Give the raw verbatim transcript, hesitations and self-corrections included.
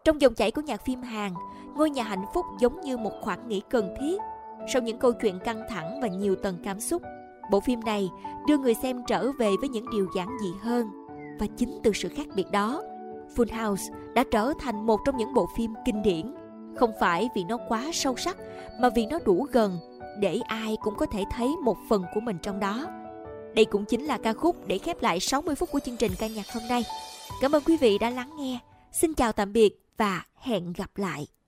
Trong dòng chảy của nhạc phim Hàn, Ngôi nhà hạnh phúc giống như một khoảng nghỉ cần thiết sau những câu chuyện căng thẳng và nhiều tầng cảm xúc. Bộ phim này đưa người xem trở về với những điều giản dị hơn, và chính từ sự khác biệt đó, Full House đã trở thành một trong những bộ phim kinh điển. Không phải vì nó quá sâu sắc, mà vì nó đủ gần để ai cũng có thể thấy một phần của mình trong đó. Đây cũng chính là ca khúc để khép lại sáu mươi phút của chương trình ca nhạc hôm nay. Cảm ơn quý vị đã lắng nghe. Xin chào tạm biệt và hẹn gặp lại.